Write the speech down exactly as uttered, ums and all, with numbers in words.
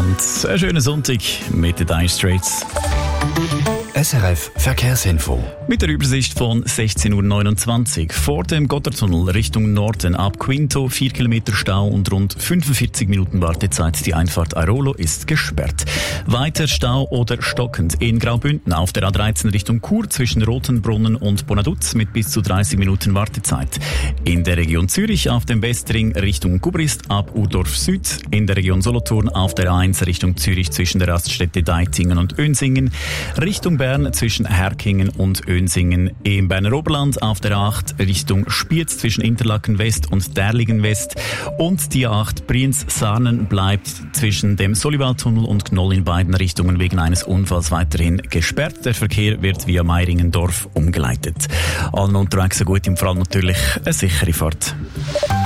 miteinander. Einen schönen Sonntag mit den Dire Straits. S R F Verkehrsinfo. Mit der Übersicht von sechzehn Uhr neunundzwanzig. Vor dem Gotthardtunnel Richtung Norden ab Quinto vier Kilometer Stau und rund fünfundvierzig Minuten Wartezeit. Die Einfahrt Airolo ist gesperrt. Weiter Stau oder stockend in Graubünden auf der A dreizehn Richtung Chur zwischen Rotenbrunnen und Bonaduz mit bis zu dreißig Minuten Wartezeit. In der Region Zürich auf dem Westring Richtung Gubrist ab Urdorf Süd. In der Region Solothurn auf der A eins Richtung Zürich zwischen der Raststätte Deitingen und Önsingen. Richtung Bern zwischen Herkingen und Önsingen. Im Berner Oberland auf der A acht Richtung Spiez zwischen Interlaken West und Derlingen West. Und die A acht Brienz-Sarnen bleibt zwischen dem Soliwaldtunnel und Gnoll in beiden Richtungen wegen eines Unfalls weiterhin gesperrt. Der Verkehr wird via Meiringendorf umgeleitet. Allen unterwegs eine gute und vor allem natürlich eine sichere Fahrt.